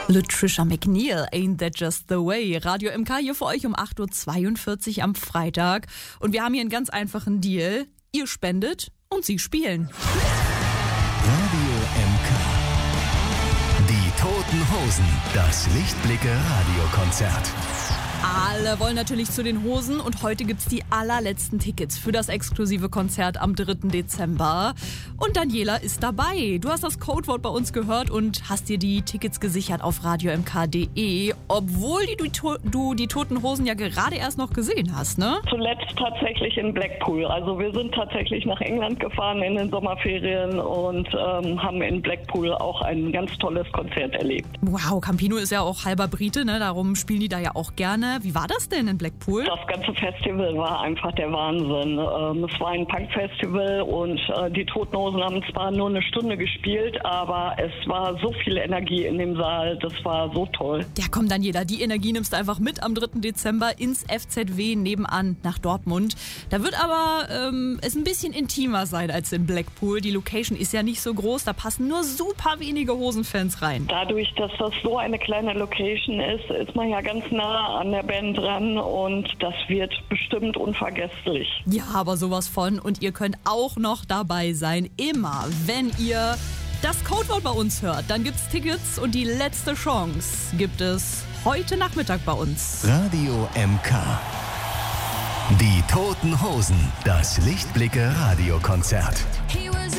Latricia McNeil, Ain't That Just The Way. Radio MK hier für euch um 8.42 Uhr am Freitag. Und wir haben hier einen ganz einfachen Deal. Ihr spendet und sie spielen. Radio MK. Die Toten Hosen. Das Lichtblicke-Radiokonzert. Alle wollen natürlich zu den Hosen und heute gibt's die allerletzten Tickets für das exklusive Konzert am 3. Dezember. Und Daniela ist dabei. Du hast das Codewort bei uns gehört und hast dir die Tickets gesichert auf radiomk.de, obwohl du die Toten Hosen ja gerade erst noch gesehen hast, ne? Zuletzt tatsächlich in Blackpool. Also wir sind tatsächlich nach England gefahren in den Sommerferien und haben in Blackpool auch ein ganz tolles Konzert erlebt. Wow, Campino ist ja auch halber Brite, ne? Darum spielen die da ja auch gerne. Wie war das denn in Blackpool? Das ganze Festival war einfach der Wahnsinn. Es war ein Punk-Festival und die Toten Hosen haben zwar nur eine Stunde gespielt, aber es war so viel Energie in dem Saal. Das war so toll. Ja komm Daniela, die Energie nimmst du einfach mit am 3. Dezember ins FZW nebenan nach Dortmund. Da wird aber es ein bisschen intimer sein als in Blackpool. Die Location ist ja nicht so groß, da passen nur super wenige Hosenfans rein. Dadurch, dass das so eine kleine Location ist, ist man ja ganz nah an der Band dran und das wird bestimmt unvergesslich. Ja, aber sowas von. Und ihr könnt auch noch dabei sein. Immer, wenn ihr das Codewort bei uns hört, dann gibt's Tickets und die letzte Chance gibt es heute Nachmittag bei uns. Radio MK. Die Toten Hosen. Das Lichtblicke-Radiokonzert.